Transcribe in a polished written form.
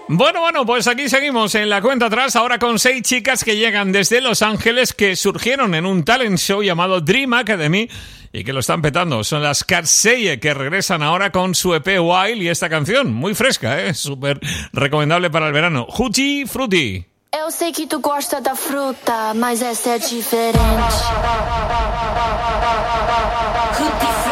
Bueno, pues aquí seguimos en la cuenta atrás, ahora con 6 chicas que llegan desde Los Ángeles, que surgieron en un talent show llamado Dream Academy y que lo están petando. Son las Karseye, que regresan ahora con su EP Wild y esta canción, muy fresca, súper recomendable para el verano. Tutti Frutti. Eu sei que tu gosta da fruta, mas essa é diferente. Tutti